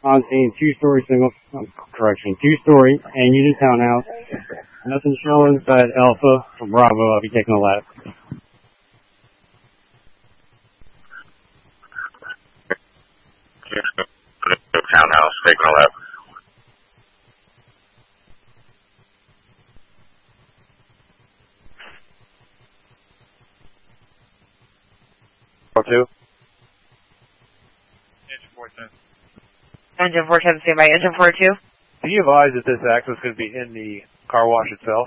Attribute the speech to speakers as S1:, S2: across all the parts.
S1: On scene, two-story two-story and unit townhouse. Nothing showing inside Alpha or Bravo. I'll be taking a lap.
S2: Townhouse, taking a lap.
S3: Two.
S4: Engine 410, stand by. Engine 42.
S3: Can you advise that this access could be in the car wash itself?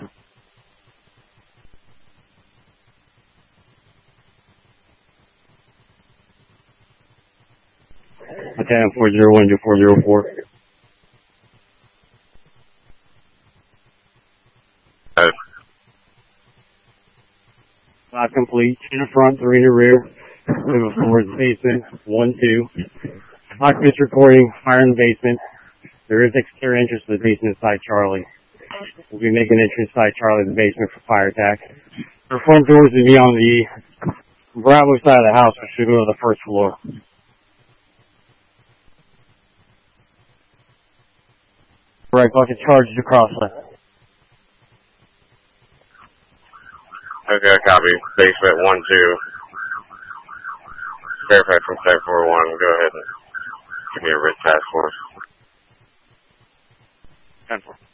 S1: Attend 401 to 404. Not complete. In the front, 3 in the rear. 2 floors, basement, 1, 2. Occupants recording, fire in the basement. There is exterior entrance to the basement inside Charlie. We'll be making entrance inside Charlie in the basement for fire attack. The front doors will be on the Bravo side of the house, which should go to the first floor. Right, bucket charges across left.
S2: Okay, copy. Basement 1, 2. Fairfax from 741. Go ahead and give me a writ task force.
S3: 10-4.